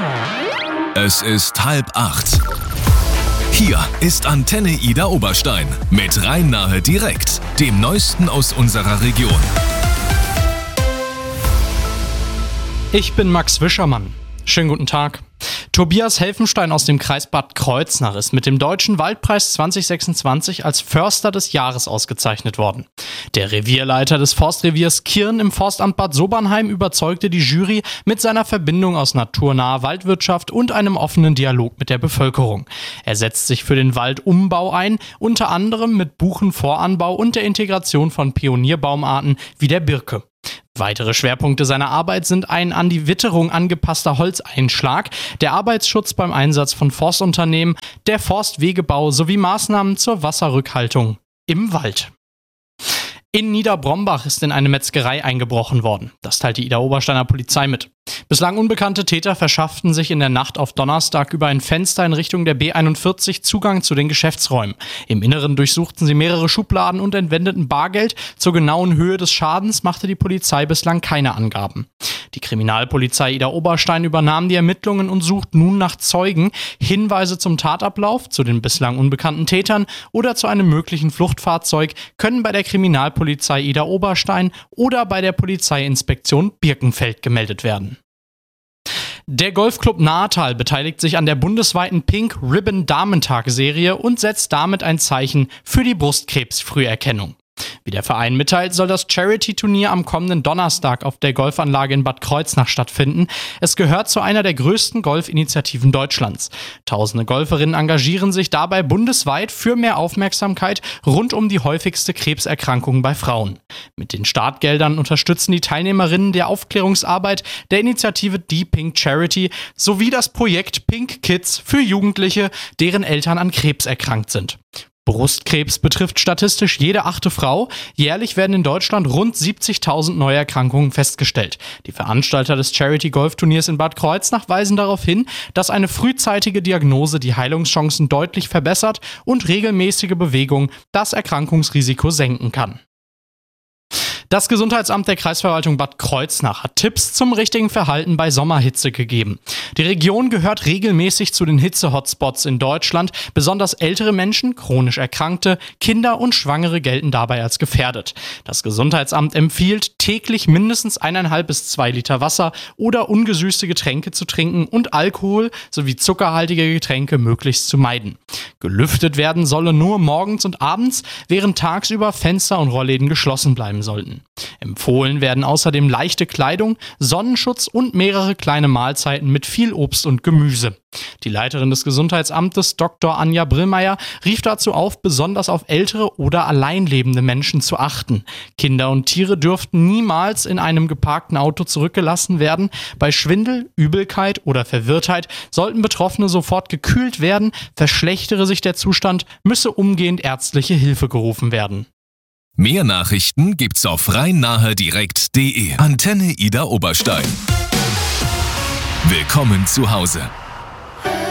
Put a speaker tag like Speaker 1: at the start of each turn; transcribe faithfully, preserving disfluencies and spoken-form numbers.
Speaker 1: Es ist halb acht. Hier ist Antenne Ida Oberstein mit Rhein-Nahe direkt, dem Neuesten aus unserer Region.
Speaker 2: Ich bin Max Wischermann. Schönen guten Tag. Tobias Helfenstein aus dem Kreis Bad Kreuznach ist mit dem Deutschen Waldpreis zwanzig sechsundzwanzig als Förster des Jahres ausgezeichnet worden. Der Revierleiter des Forstreviers Kirn im Forstamt Bad Sobernheim überzeugte die Jury mit seiner Verbindung aus naturnaher Waldwirtschaft und einem offenen Dialog mit der Bevölkerung. Er setzt sich für den Waldumbau ein, unter anderem mit Buchenvoranbau und der Integration von Pionierbaumarten wie der Birke. Weitere Schwerpunkte seiner Arbeit sind ein an die Witterung angepasster Holzeinschlag, der Arbeitsschutz beim Einsatz von Forstunternehmen, der Forstwegebau sowie Maßnahmen zur Wasserrückhaltung im Wald. In Niederbrombach ist in eine Metzgerei eingebrochen worden. Das teilt die Ida Obersteiner Polizei mit. Bislang unbekannte Täter verschafften sich in der Nacht auf Donnerstag über ein Fenster in Richtung der B einundvierzig Zugang zu den Geschäftsräumen. Im Inneren durchsuchten sie mehrere Schubladen und entwendeten Bargeld. Zur genauen Höhe des Schadens machte die Polizei bislang keine Angaben. Die Kriminalpolizei Ida Oberstein übernahm die Ermittlungen und sucht nun nach Zeugen, Hinweise zum Tatablauf, zu den bislang unbekannten Tätern oder zu einem möglichen Fluchtfahrzeug können bei der Kriminalpolizei Ida Oberstein oder bei der Polizeiinspektion Birkenfeld gemeldet werden. Der Golfclub Nahetal beteiligt sich an der bundesweiten Pink Ribbon Damentag-Serie und setzt damit ein Zeichen für die Brustkrebsfrüherkennung. Wie der Verein mitteilt, soll das Charity-Turnier am kommenden Donnerstag auf der Golfanlage in Bad Kreuznach stattfinden. Es gehört zu einer der größten Golfinitiativen Deutschlands. Tausende Golferinnen engagieren sich dabei bundesweit für mehr Aufmerksamkeit rund um die häufigste Krebserkrankung bei Frauen. Mit den Startgeldern unterstützen die Teilnehmerinnen der Aufklärungsarbeit der Initiative Die Pink Charity sowie das Projekt Pink Kids für Jugendliche, deren Eltern an Krebs erkrankt sind. Brustkrebs betrifft statistisch jede achte Frau. Jährlich werden in Deutschland rund siebzigtausend Neuerkrankungen festgestellt. Die Veranstalter des Charity-Golfturniers in Bad Kreuznach weisen darauf hin, dass eine frühzeitige Diagnose die Heilungschancen deutlich verbessert und regelmäßige Bewegung das Erkrankungsrisiko senken kann. Das Gesundheitsamt der Kreisverwaltung Bad Kreuznach hat Tipps zum richtigen Verhalten bei Sommerhitze gegeben. Die Region gehört regelmäßig zu den Hitze-Hotspots in Deutschland. Besonders ältere Menschen, chronisch Erkrankte, Kinder und Schwangere gelten dabei als gefährdet. Das Gesundheitsamt empfiehlt, täglich mindestens eineinhalb bis zwei Liter Wasser oder ungesüßte Getränke zu trinken und Alkohol sowie zuckerhaltige Getränke möglichst zu meiden. Gelüftet werden solle nur morgens und abends, während tagsüber Fenster und Rollläden geschlossen bleiben sollten. Empfohlen werden außerdem leichte Kleidung, Sonnenschutz und mehrere kleine Mahlzeiten mit viel Obst und Gemüse. Die Leiterin des Gesundheitsamtes, Doktor Anja Brillmeier, rief dazu auf, besonders auf ältere oder alleinlebende Menschen zu achten. Kinder und Tiere dürften niemals in einem geparkten Auto zurückgelassen werden. Bei Schwindel, Übelkeit oder Verwirrtheit sollten Betroffene sofort gekühlt werden. Verschlechtere sich der Zustand, müsse umgehend ärztliche Hilfe gerufen werden.
Speaker 1: Mehr Nachrichten gibt's auf rhein-nahe direkt punkt de. Antenne Ida Oberstein. Willkommen zu Hause.